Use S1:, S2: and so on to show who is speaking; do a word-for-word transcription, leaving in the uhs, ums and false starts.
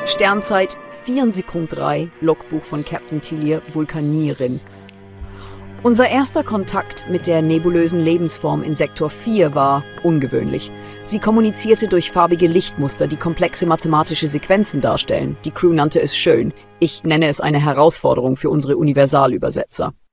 S1: Sternzeit vier Sekund drei, Logbuch von Captain Tillier, Vulkanierin. Unser erster Kontakt mit der nebulösen Lebensform in Sektor vier war ungewöhnlich. Sie kommunizierte durch farbige Lichtmuster, die komplexe mathematische Sequenzen darstellen. Die Crew nannte es schön. Ich nenne es eine Herausforderung für unsere Universalübersetzer.